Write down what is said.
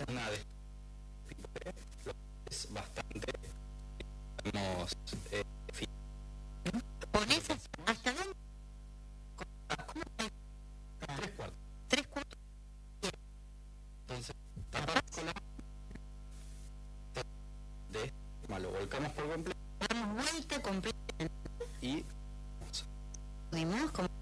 una de lo que es bastante, digamos, con esas, ¿hasta dónde? ¿Cómo? 3/4. 3/4. Entonces, tapamos con la de lo volcamos por completo. Damos vuelta completa Y pudimos como